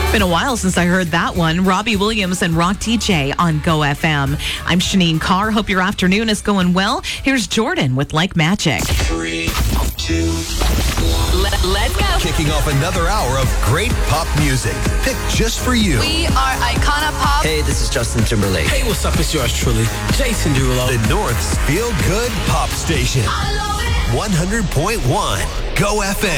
Been a while since I heard that one. Robbie Williams and Rock DJ on Go FM. I'm Shanine Carr. Hope your afternoon is going well. Here's Jordan with Like Magic. 3, 2, Let's go. Kicking off another hour of great pop music, picked just for you. We are Icona Pop. Hey, this is Justin Timberlake. Hey, what's up? It's yours truly, Jason Derulo. The North's feel-good pop station. I love it. 100.1 Go FM.